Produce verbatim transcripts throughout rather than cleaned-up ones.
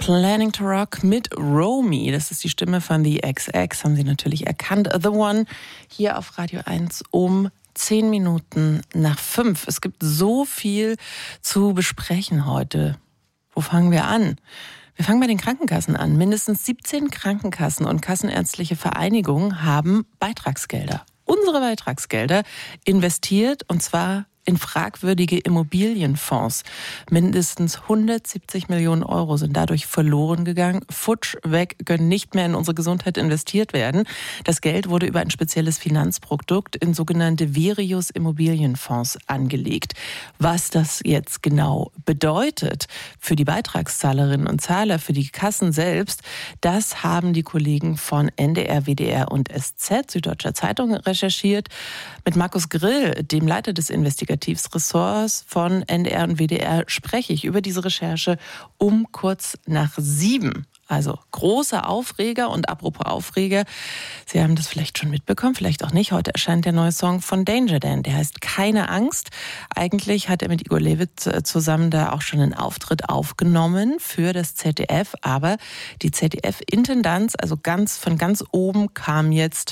Planning to Rock mit Romy. Das ist die Stimme von The X X, haben Sie natürlich erkannt. The One hier auf Radio eins um zehn Minuten nach fünf. Es gibt so viel zu besprechen heute. Wo fangen wir an? Wir fangen bei den Krankenkassen an. Mindestens siebzehn Krankenkassen und kassenärztliche Vereinigungen haben Beitragsgelder, unsere Beitragsgelder, investiert, und zwar in fragwürdige Immobilienfonds. Mindestens hundertsiebzig Millionen Euro sind dadurch verloren gegangen. Futsch, weg, können nicht mehr in unsere Gesundheit investiert werden. Das Geld wurde über ein spezielles Finanzprodukt in sogenannte Virius Immobilienfonds angelegt. Was das jetzt genau bedeutet für die Beitragszahlerinnen und Zahler, für die Kassen selbst, das haben die Kollegen von N D R, W D R und S Z, Süddeutscher Zeitung, recherchiert. Mit Markus Grill, dem Leiter des Investigativressorts von N D R und W D R, spreche ich über diese Recherche um kurz nach sieben. Also großer Aufreger, und apropos Aufreger, Sie haben das vielleicht schon mitbekommen, vielleicht auch nicht. Heute erscheint der neue Song von Danger Dan, der heißt Keine Angst. Eigentlich hat er mit Igor Levit zusammen da auch schon einen Auftritt aufgenommen für das Z D F, aber die Z D F-Intendanz, also ganz von ganz oben, kam jetzt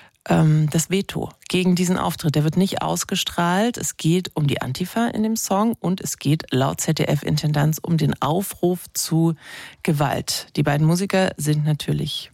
das Veto gegen diesen Auftritt. Der wird nicht ausgestrahlt. Es geht um die Antifa in dem Song und es geht laut Z D F-Intendanz um den Aufruf zu Gewalt. Die beiden Musiker sind natürlich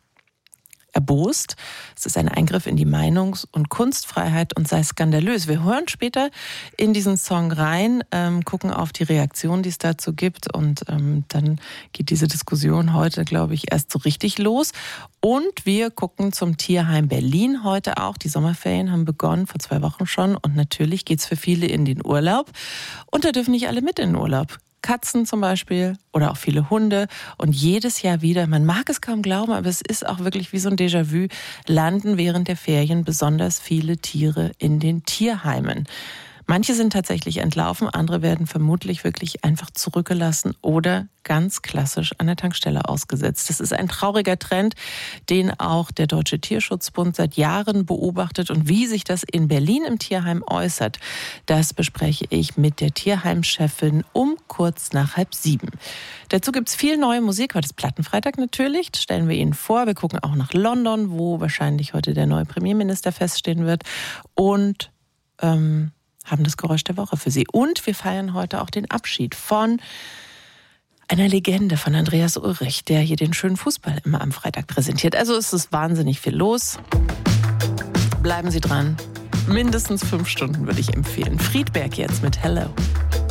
erbost. Es ist ein Eingriff in die Meinungs- und Kunstfreiheit und sei skandalös. Wir hören später in diesen Song rein, ähm, gucken auf die Reaktion, die es dazu gibt, und ähm, dann geht diese Diskussion heute, glaube ich, erst so richtig los. Und wir gucken zum Tierheim Berlin heute auch. Die Sommerferien haben begonnen, vor zwei Wochen schon, und natürlich geht es für viele in den Urlaub. Und da dürfen nicht alle mit in den Urlaub. Katzen zum Beispiel oder auch viele Hunde. Und jedes Jahr wieder, man mag es kaum glauben, aber es ist auch wirklich wie so ein Déjà-vu, landen während der Ferien besonders viele Tiere in den Tierheimen. Manche sind tatsächlich entlaufen, andere werden vermutlich wirklich einfach zurückgelassen oder ganz klassisch an der Tankstelle ausgesetzt. Das ist ein trauriger Trend, den auch der Deutsche Tierschutzbund seit Jahren beobachtet. Und wie sich das in Berlin im Tierheim äußert, das bespreche ich mit der Tierheimchefin um kurz nach halb sieben. Dazu gibt es viel neue Musik. Heute ist Plattenfreitag natürlich, das stellen wir Ihnen vor. Wir gucken auch nach London, wo wahrscheinlich heute der neue Premierminister feststehen wird. Und ähm, haben das Geräusch der Woche für Sie. Und wir feiern heute auch den Abschied von einer Legende, von Andreas Ulrich, der hier den schönen Fußball immer am Freitag präsentiert. Also es ist wahnsinnig viel los. Bleiben Sie dran. Mindestens fünf Stunden würde ich empfehlen. Friedberg jetzt mit Hello.